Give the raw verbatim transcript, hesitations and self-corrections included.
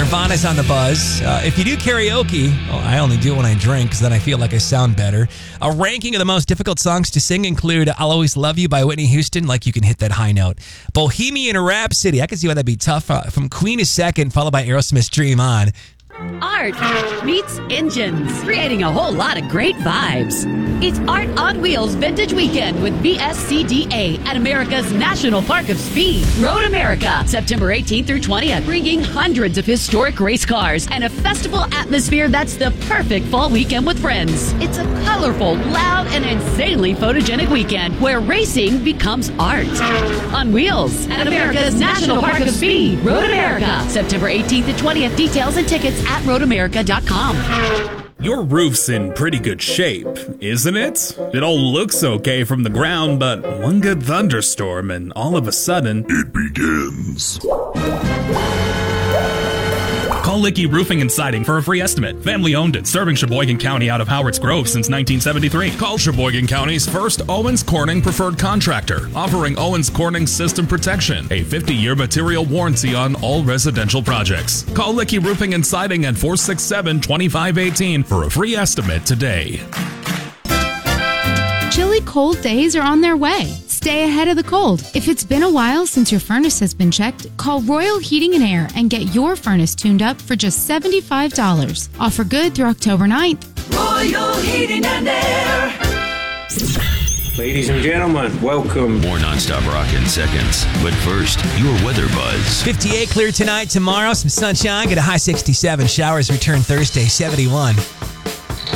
Nirvana's on the buzz. Uh, if you do karaoke, well, I only do it when I drink because then I feel like I sound better. A ranking of the most difficult songs to sing include I'll Always Love You by Whitney Houston, like you can hit that high note. Bohemian Rhapsody, I can see why that'd be tough. Uh, from Queen is second, followed by Aerosmith's Dream On. Art meets engines, creating a whole lot of great vibes. It's Art on Wheels Vintage Weekend with B S C D A at America's National Park of Speed. Road America, September eighteenth through twentieth, bringing hundreds of historic race cars and a festival atmosphere that's the perfect fall weekend with friends. It's a colorful, loud, and insanely photogenic weekend where racing becomes art. On Wheels at America's National Park of Speed. Road America, September eighteenth to twentieth. Details and tickets at road america dot com. Your roof's in pretty good shape, isn't it? It all looks okay from the ground, but one good thunderstorm and all of a sudden, it begins. Call Licky Roofing and Siding for a free estimate. Family owned and serving Sheboygan County out of Howard's Grove since nineteen seventy-three. Call Sheboygan County's first Owens Corning preferred contractor, offering Owens Corning System Protection, a fifty-year material warranty on all residential projects. Call Licky Roofing and Siding at four six seven, two five one eight for a free estimate today. Chilly cold days are on their way. Stay ahead of the cold. If it's been a while since your furnace has been checked, call Royal Heating and Air and get your furnace tuned up for just seventy-five dollars. Offer good through October ninth. Royal Heating and Air. Ladies and gentlemen, welcome. More nonstop rock in seconds. But first, your weather buzz. fifty-eight clear tonight, tomorrow some sunshine, get a high sixty-seven. Showers return Thursday, seventy-one.